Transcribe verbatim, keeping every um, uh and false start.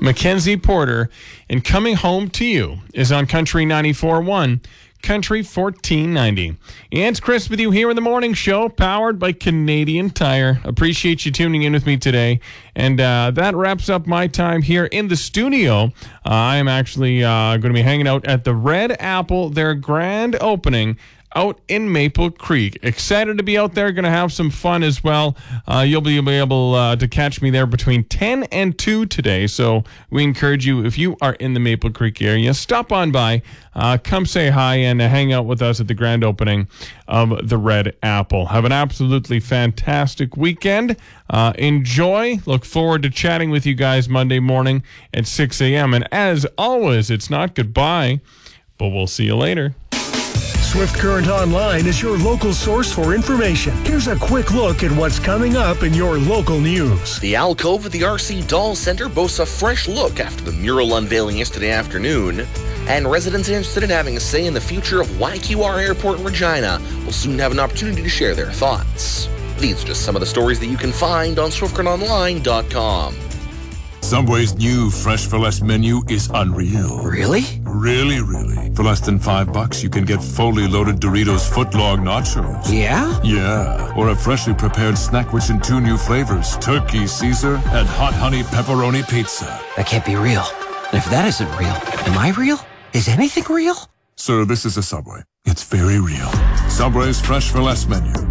Mackenzie Porter, and Coming Home to You is on Country ninety-four point one, Country fourteen ninety. And it's Chris with you here in the morning show, powered by Canadian Tire. Appreciate you tuning in with me today. And uh, that wraps up my time here in the studio. Uh, I am actually uh, going to be hanging out at the Red Apple, their grand opening out in Maple Creek. Excited to be out there. Going to have some fun as well. Uh, you'll be able uh, to catch me there between ten and two today. So we encourage you, if you are in the Maple Creek area, stop on by, uh, come say hi, and uh, hang out with us at the grand opening of the Red Apple. Have an absolutely fantastic weekend. Uh, enjoy. Look forward to chatting with you guys Monday morning at six a.m. And as always, it's not goodbye, but we'll see you later. Swift Current Online is your local source for information. Here's a quick look at what's coming up in your local news. The alcove at the R C Doll Center boasts a fresh look after the mural unveiling yesterday afternoon. And residents interested in having a say in the future of Y Q R Airport in Regina will soon have an opportunity to share their thoughts. These are just some of the stories that you can find on swift current online dot com. Subway's new Fresh for Less menu is unreal. Really? Really, really. For less than five bucks, you can get fully loaded Doritos footlong nachos. Yeah? Yeah. Or a freshly prepared snack rich in two new flavors, Turkey Caesar and Hot Honey Pepperoni Pizza. That can't be real. And if that isn't real, am I real? Is anything real? Sir, this is a Subway. It's very real. Subway's Fresh for Less menu.